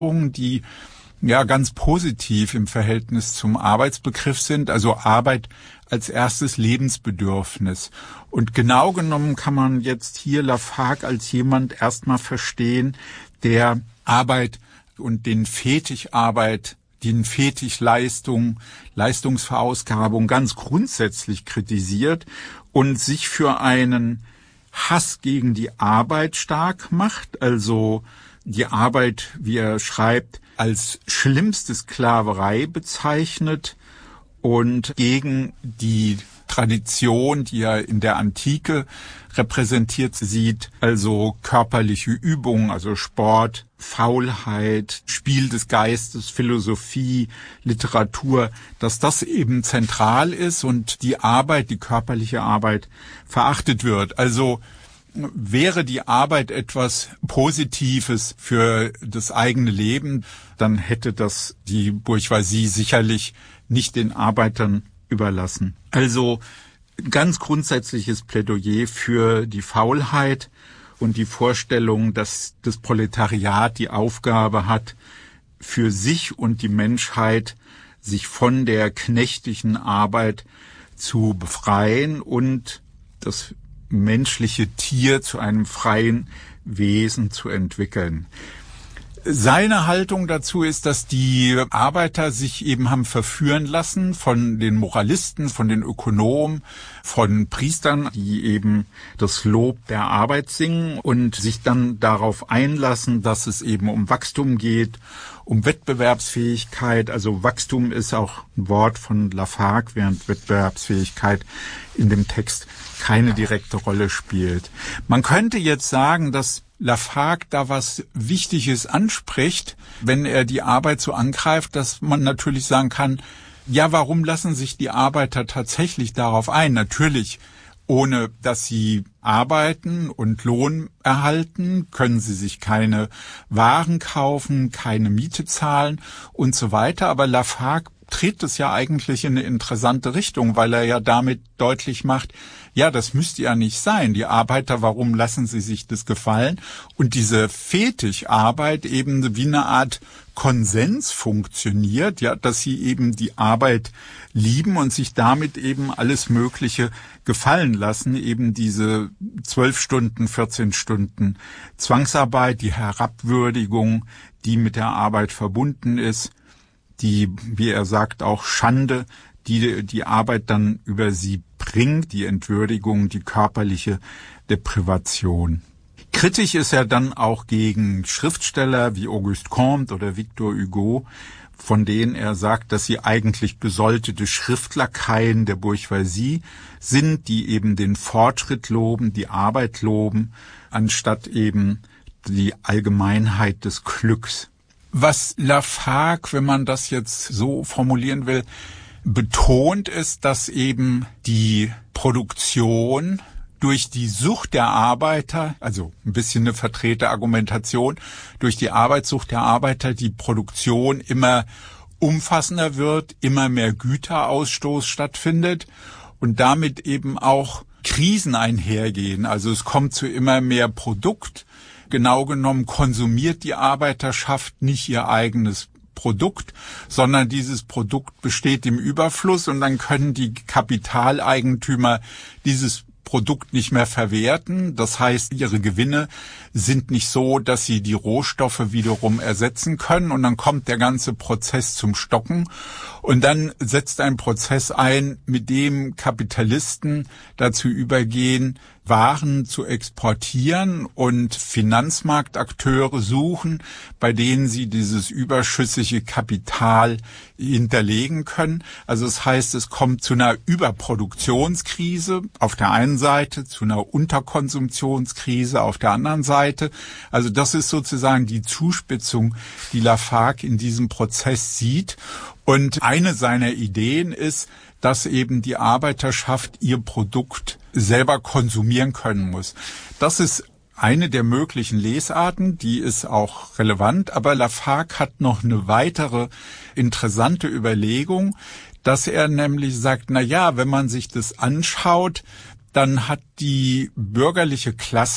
die ja ganz positiv im Verhältnis zum Arbeitsbegriff sind, also Arbeit als erstes Lebensbedürfnis. Und genau genommen kann man jetzt hier Lafargue als jemand erstmal verstehen, der Arbeit und den Leistungsverausgabung ganz grundsätzlich kritisiert und sich für einen Hass gegen die Arbeit stark macht, also die Arbeit, wie er schreibt, als schlimmste Sklaverei bezeichnet und gegen die Tradition, die er in der Antike repräsentiert sieht, also körperliche Übung, also Sport, Faulheit, Spiel des Geistes, Philosophie, Literatur, dass das eben zentral ist und die Arbeit, die körperliche Arbeit, verachtet wird. Also wäre die Arbeit etwas Positives für das eigene Leben, dann hätte das die Bourgeoisie sicherlich nicht den Arbeitern überlassen. Also ganz grundsätzliches Plädoyer für die Faulheit und die Vorstellung, dass das Proletariat die Aufgabe hat, für sich und die Menschheit sich von der knechtlichen Arbeit zu befreien und das menschliche Tier zu einem freien Wesen zu entwickeln. Seine Haltung dazu ist, dass die Arbeiter sich eben haben verführen lassen von den Moralisten, von den Ökonomen, von Priestern, die eben das Lob der Arbeit singen und sich dann darauf einlassen, dass es eben um Wachstum geht, um Wettbewerbsfähigkeit. Also Wachstum ist auch ein Wort von Lafargue, während Wettbewerbsfähigkeit in dem Text keine direkte Rolle spielt. Man könnte jetzt sagen, dass Lafargue da was Wichtiges anspricht, wenn er die Arbeit so angreift, dass man natürlich sagen kann, ja, warum lassen sich die Arbeiter tatsächlich darauf ein? Natürlich, ohne dass sie arbeiten und Lohn erhalten, können sie sich keine Waren kaufen, keine Miete zahlen und so weiter. Aber Lafargue dreht es ja eigentlich in eine interessante Richtung, weil er ja damit deutlich macht, ja, das müsste ja nicht sein. Die Arbeiter, warum lassen sie sich das gefallen? Und diese Fetischarbeit eben wie eine Art Konsens funktioniert, ja, dass sie eben die Arbeit lieben und sich damit eben alles Mögliche gefallen lassen, eben diese 12 Stunden, 14 Stunden Zwangsarbeit, die Herabwürdigung, die mit der Arbeit verbunden ist, die, wie er sagt, auch Schande, die Arbeit dann über sie bringt, die Entwürdigung, die körperliche Deprivation. Kritisch ist er dann auch gegen Schriftsteller wie Auguste Comte oder Victor Hugo, von denen er sagt, dass sie eigentlich gesoltete Schriftlakaien der Bourgeoisie sind, die eben den Fortschritt loben, die Arbeit loben, anstatt eben die Allgemeinheit des Glücks. Was Lafargue, wenn man das jetzt so formulieren will, betont ist, dass eben die Produktion durch die Sucht der Arbeiter, also ein bisschen eine verdrehte Argumentation, durch die Arbeitssucht der Arbeiter die Produktion immer umfassender wird, immer mehr Güterausstoß stattfindet und damit eben auch Krisen einhergehen. Also es kommt zu immer mehr Produkt. Genau genommen konsumiert die Arbeiterschaft nicht ihr eigenes Produkt, sondern dieses Produkt besteht im Überfluss und dann können die Kapitaleigentümer dieses Produkt nicht mehr verwerten. Das heißt, ihre Gewinne sind nicht so, dass sie die Rohstoffe wiederum ersetzen können und dann kommt der ganze Prozess zum Stocken und dann setzt ein Prozess ein, mit dem Kapitalisten dazu übergehen, Waren zu exportieren und Finanzmarktakteure suchen, bei denen sie dieses überschüssige Kapital hinterlegen können. Also das heißt, es kommt zu einer Überproduktionskrise auf der einen Seite, zu einer Unterkonsumptionskrise auf der anderen Seite. Also das ist sozusagen die Zuspitzung, die Lafargue in diesem Prozess sieht. Und eine seiner Ideen ist, dass eben die Arbeiterschaft ihr Produkt selber konsumieren können muss. Das ist eine der möglichen Lesarten, die ist auch relevant, aber Lafargue hat noch eine weitere interessante Überlegung, dass er nämlich sagt, na ja, wenn man sich das anschaut, dann hat die bürgerliche Klasse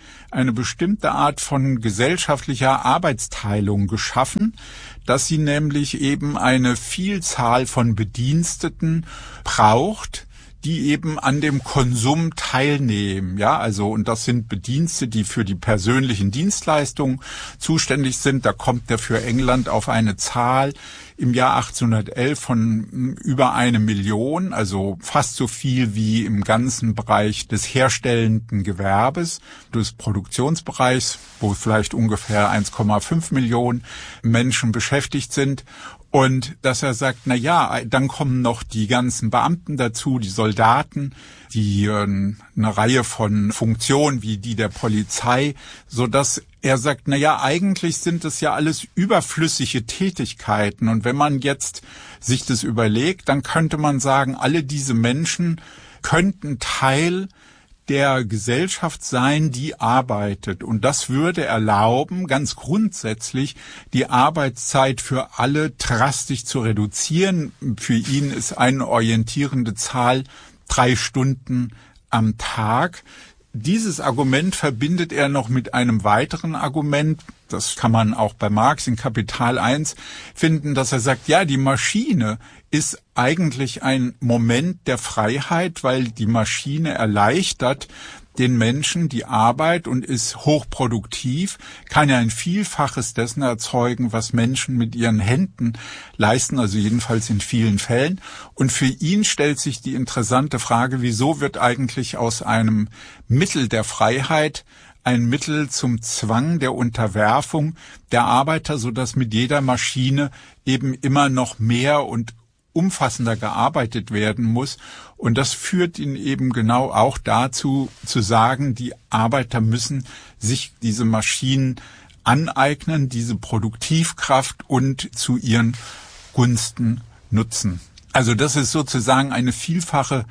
eine bestimmte Art von gesellschaftlicher Arbeitsteilung geschaffen, dass sie nämlich eben eine Vielzahl von Bediensteten braucht, die eben an dem Konsum teilnehmen, ja, also, und das sind Bedienstete, die für die persönlichen Dienstleistungen zuständig sind. Da kommt er für England auf eine Zahl im Jahr 1811 von über 1 Million, also fast so viel wie im ganzen Bereich des herstellenden Gewerbes, des Produktionsbereichs, wo vielleicht ungefähr 1,5 Millionen Menschen beschäftigt sind. Und dass er sagt, na ja, dann kommen noch die ganzen Beamten dazu, die Soldaten, die eine Reihe von Funktionen wie die der Polizei, so dass er sagt, na ja, eigentlich sind es ja alles überflüssige Tätigkeiten. Und wenn man jetzt sich das überlegt, dann könnte man sagen, alle diese Menschen könnten Teil der Gesellschaft sein, die arbeitet. Und das würde erlauben, ganz grundsätzlich die Arbeitszeit für alle drastisch zu reduzieren. Für ihn ist eine orientierende Zahl 3 Stunden am Tag. Dieses Argument verbindet er noch mit einem weiteren Argument, das kann man auch bei Marx in Kapital 1 finden, dass er sagt, ja, die Maschine ist eigentlich ein Moment der Freiheit, weil die Maschine erleichtert den Menschen die Arbeit und ist hochproduktiv, kann ja ein Vielfaches dessen erzeugen, was Menschen mit ihren Händen leisten, also jedenfalls in vielen Fällen. Und für ihn stellt sich die interessante Frage, wieso wird eigentlich aus einem Mittel der Freiheit ein Mittel zum Zwang der Unterwerfung der Arbeiter, sodass mit jeder Maschine eben immer noch mehr und umfassender gearbeitet werden muss. Und das führt ihn eben genau auch dazu, zu sagen, die Arbeiter müssen sich diese Maschinen aneignen, diese Produktivkraft und zu ihren Gunsten nutzen. Also das ist sozusagen eine vielfache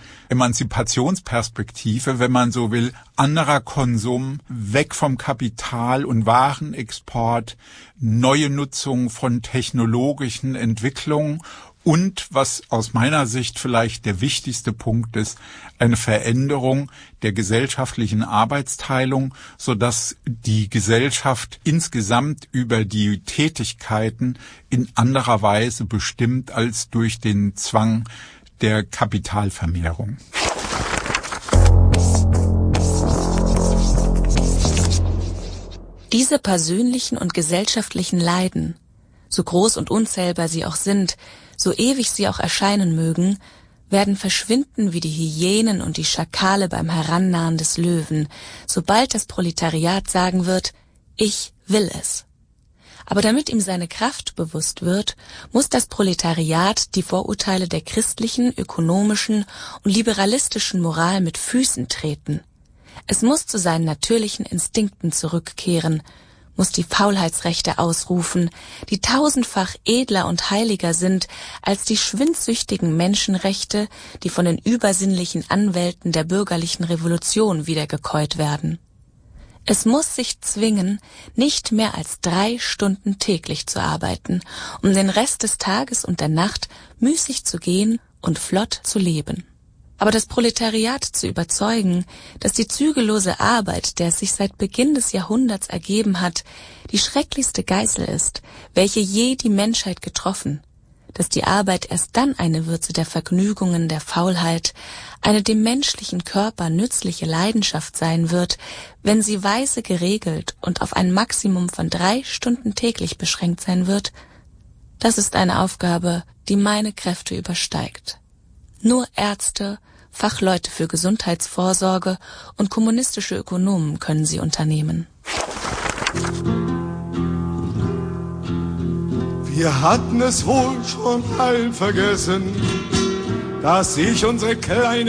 Emanzipationsperspektive, wenn man so will, anderer Konsum, weg vom Kapital- und Warenexport, neue Nutzung von technologischen Entwicklungen und, was aus meiner Sicht vielleicht der wichtigste Punkt ist, eine Veränderung der gesellschaftlichen Arbeitsteilung, sodass die Gesellschaft insgesamt über die Tätigkeiten in anderer Weise bestimmt als durch den Zwang der Kapitalvermehrung. Diese persönlichen und gesellschaftlichen Leiden, so groß und unzählbar sie auch sind, so ewig sie auch erscheinen mögen, werden verschwinden wie die Hyänen und die Schakale beim Herannahen des Löwen, sobald das Proletariat sagen wird, ich will es. Aber damit ihm seine Kraft bewusst wird, muss das Proletariat die Vorurteile der christlichen, ökonomischen und liberalistischen Moral mit Füßen treten. Es muss zu seinen natürlichen Instinkten zurückkehren, muss die Faulheitsrechte ausrufen, die tausendfach edler und heiliger sind als die schwindsüchtigen Menschenrechte, die von den übersinnlichen Anwälten der bürgerlichen Revolution wiedergekäut werden. Es muss sich zwingen, nicht mehr als 3 Stunden täglich zu arbeiten, um den Rest des Tages und der Nacht müßig zu gehen und flott zu leben. Aber das Proletariat zu überzeugen, dass die zügellose Arbeit, der es sich seit Beginn des Jahrhunderts ergeben hat, die schrecklichste Geißel ist, welche je die Menschheit getroffen, dass die Arbeit erst dann eine Würze der Vergnügungen, der Faulheit, eine dem menschlichen Körper nützliche Leidenschaft sein wird, wenn sie weise geregelt und auf ein Maximum von 3 Stunden täglich beschränkt sein wird, das ist eine Aufgabe, die meine Kräfte übersteigt. Nur Ärzte, Fachleute für Gesundheitsvorsorge und kommunistische Ökonomen können sie unternehmen. Wir hatten es wohl schon halb vergessen, dass sich unsere kleine